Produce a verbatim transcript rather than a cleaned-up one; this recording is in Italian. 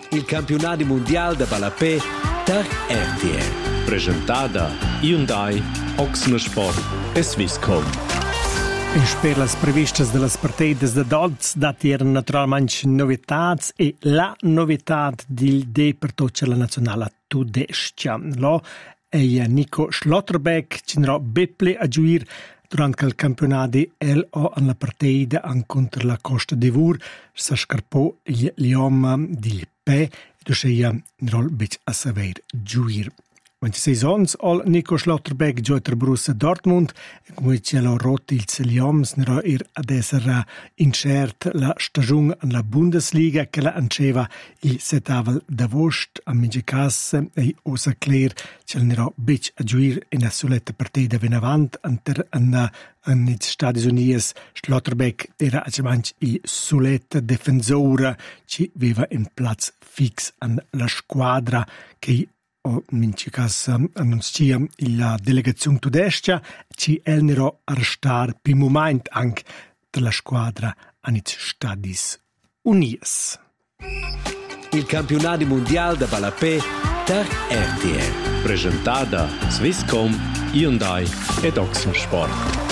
il campionato mondiale de ballapè per R T L. Presentada Hyundai, Oxner Sport e Swisscom. E per las previstas de las partidas de Dodds dati erano naturalmente novitats e la novitat del D per tutta la nazionale tudestia. Lo è Nico Schlotterbeck ci andrà beple a giuir durante il campionato L O alla partita contro la Costa d'Ivor sa scarpò gli liom di P e dusceia andrà bec a saver giuir. ventisei sons al Nico Schlotterbeck gioca Borussia Dortmund e come ci ha rotto il Celioms nero ir ad essere incert la stagione nella Bundesliga che la anceva il settavel d'agosto a Migicas e osa cler ci ha nero bec a giuir in la soletta partita venavant anter an negli Stati Uniti. Schlotterbeck era aggiamanci il soletta difensore ci aveva in plaz fix an la squadra che o in caso annuncia la delegazione tudestia ci elnero arrestar per il momento anche della squadra agli Stati Uniti. Il campionato mondiale de ballapè per R T L. Presentada Swisscom, Hyundai e Oxner Sport.